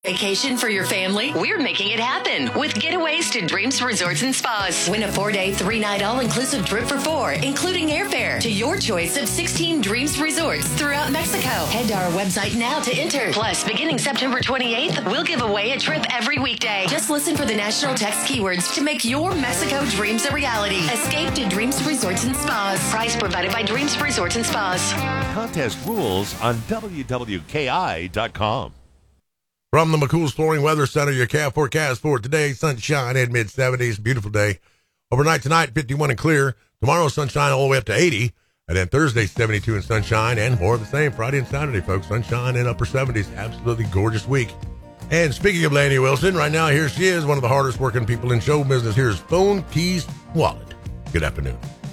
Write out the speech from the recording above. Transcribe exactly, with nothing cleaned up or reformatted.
Vacation for your family? We're making it happen with Getaways to Dreams Resorts and Spas. Win a four-day, three-night all-inclusive trip for four, including airfare, to your choice of sixteen Dreams Resorts throughout Mexico. Head to our website now to enter. Plus, beginning September twenty-eighth, we'll give away a trip every weekday. Just listen for the national text keywords to make your Mexico dreams a reality. Escape to Dreams Resorts and Spas. Price provided by Dreams Resorts and Spas. Contest rules on W W K I dot com. From the McCool's Flooring Weather Center, your Cal forecast for today: sunshine in mid seventies, beautiful day. Overnight tonight, fifty-one and clear. Tomorrow, sunshine all the way up to eighty. And then Thursday, seventy-two and sunshine, and more of the same Friday and Saturday, folks. Sunshine in upper seventies. Absolutely gorgeous week. And speaking of Laney Wilson, right now, here she is, one of the hardest working people in show business. Here's Phone Keys Wallet. Good afternoon.